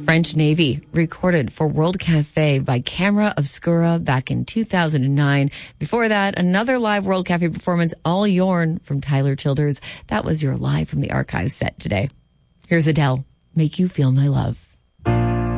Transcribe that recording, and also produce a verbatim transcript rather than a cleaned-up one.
French Navy, recorded for World Cafe by Camera Obscura back in two thousand nine. Before that, another live World Cafe performance, All Yourn from Tyler Childers. That was your Live from the Archives set today. Here's Adele, Make You Feel My Love.